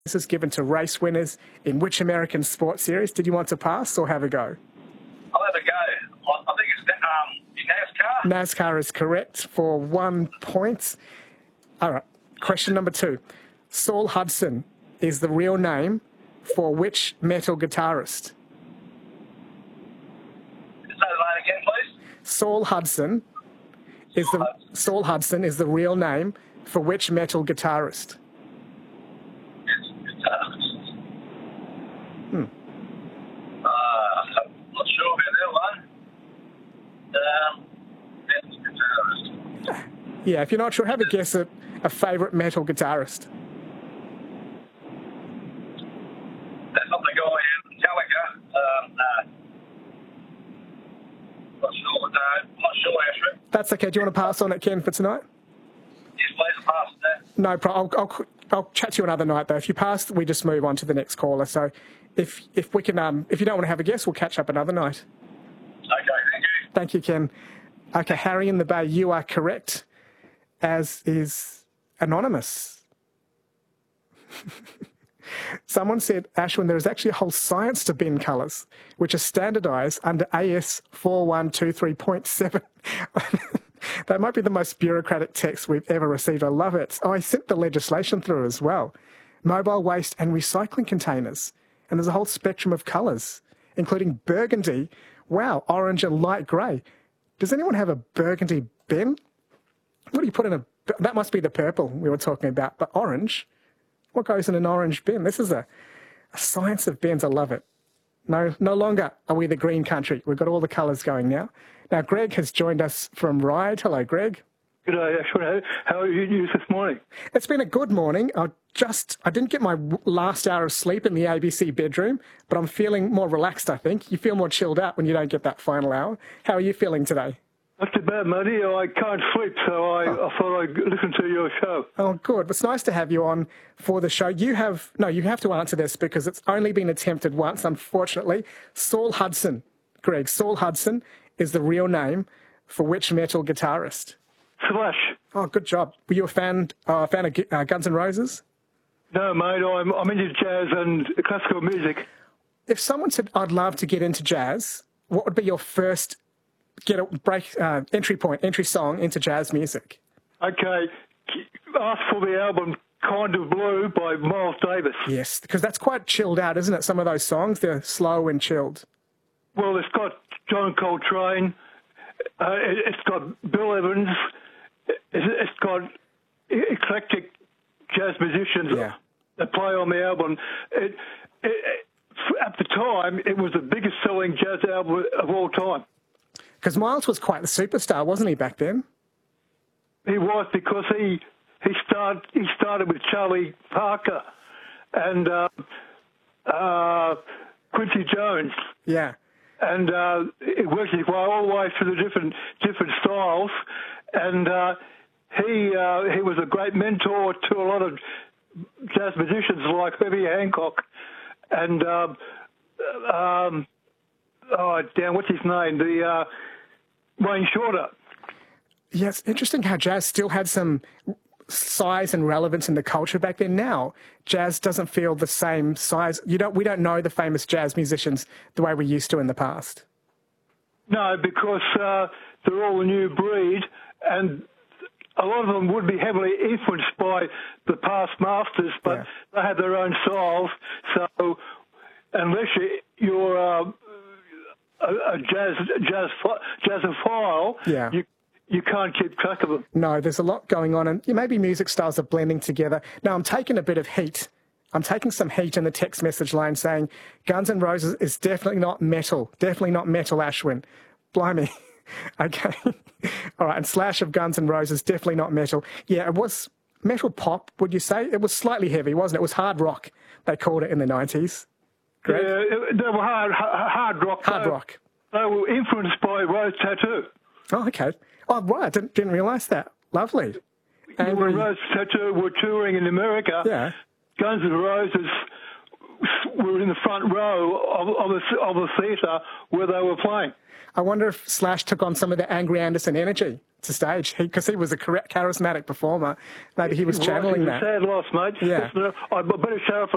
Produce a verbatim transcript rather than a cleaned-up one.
This is given to race winners in which American sports series? Did you want to pass or have a go? I'll have a go. I think it's um, NASCAR. NASCAR is correct for one point. All right. Question number two. Saul Hudson is the real name for which metal guitarist? Say the line again, please. Saul Hudson is the Saul Hudson is the real name for which metal guitarist? Hmm. Uh, I'm not sure about that one. Um, metal guitarist. Yeah, if you're not sure, have a guess at a favourite metal guitarist. That's not the guy in Metallica. Um, uh, not sure. Uh, not sure, actually. That's okay. Do you want to pass on it, Ken, for tonight? Yes, please. Pass that. No problem. I'll, I'll, I'll chat to you another night, though. If you pass, we just move on to the next caller. So if if we can, um, if you don't want to have a guess, we'll catch up another night. Okay, thank you. Thank you, Ken. Okay, Harry in the Bay, you are correct, as is Anonymous. Someone said, Ashwin, there is actually a whole science to bin colours, which are standardised under A S four one two three point seven. That might be the most bureaucratic text we've ever received. I love it. Oh, I sent the legislation through as well. Mobile waste and recycling containers. And there's a whole spectrum of colours, including burgundy, wow, orange and light grey. Does anyone have a burgundy bin? What do you put in a... That must be the purple we were talking about, but orange? What goes in an orange bin? This is a, a science of bins. I love it. No, no longer are we the green country. We've got all the colours going now. Now, Greg has joined us from Ryde. Hello, Greg. Good day, Ashwin. How are you this morning? It's been a good morning. I just, I didn't get my last hour of sleep in the A B C bedroom, but I'm feeling more relaxed, I think. You feel more chilled out when you don't get that final hour. How are you feeling today? Not too bad, Muddy. I can't sleep, so I, oh. I thought I'd listen to your show. Oh, good. It's nice to have you on for the show. You have, no, you have to answer this because it's only been attempted once, unfortunately. Saul Hudson, Greg, Saul Hudson is the real name for which metal guitarist? Slash. Oh, good job. Were you a fan, uh, fan of uh, Guns N' Roses? No, mate. I'm, I'm into jazz and classical music. If someone said, I'd love to get into jazz, what would be your first get a break uh, entry point, entry song into jazz music? Okay. Ask for the album Kind of Blue by Miles Davis. Yes, because that's quite chilled out, isn't it? Some of those songs, they're slow and chilled. Well, it's got John Coltrane. Uh, it, it's got Bill Evans. It, it's got eclectic jazz musicians yeah. that play on the album. It, it, it, at the time, it was the biggest selling jazz album of all time. Because Miles was quite the superstar, wasn't he, back then? He was, because he he start he started with Charlie Parker and uh, uh, Quincy Jones. Yeah. And uh, it worked his way all the way through the different different styles. And uh, he uh, he was a great mentor to a lot of jazz musicians like Herbie Hancock and um, um, oh damn, what's his name? The uh, Wayne Shorter. Yeah, it's interesting how jazz still had some size and relevance in the culture back then. Now, jazz doesn't feel the same size. You don't. We don't know the famous jazz musicians the way we used to in the past. No, because uh, they're all a new breed, and a lot of them would be heavily influenced by the past masters, but yeah. they have their own styles. So, unless you're uh, a, a jazz jazz jazzophile, yeah. you you can't keep track of them. No, there's a lot going on, and maybe music styles are blending together. Now, I'm taking a bit of heat. I'm taking some heat in the text message line saying Guns N' Roses is definitely not metal. Definitely not metal, Ashwin. Blimey. Okay. All right, and Slash of Guns N' Roses, definitely not metal. Yeah, it was metal pop, would you say? It was slightly heavy, wasn't it? It was hard rock, they called it in the nineties. Correct? Yeah, they were hard, hard rock. Hard they, rock. They were influenced by Rose Tattoo. Oh, okay. Oh, right. I didn't, didn't realise that. Lovely. And when Rose Tattoo were touring in America, yeah. Guns N' Roses were in the front row of, of, a, of a theatre where they were playing. I wonder if Slash took on some of the Angry Anderson energy to stage, because he, he was a charismatic performer. Maybe he was channeling right, he was that. Sad loss, mate. Yeah. I better show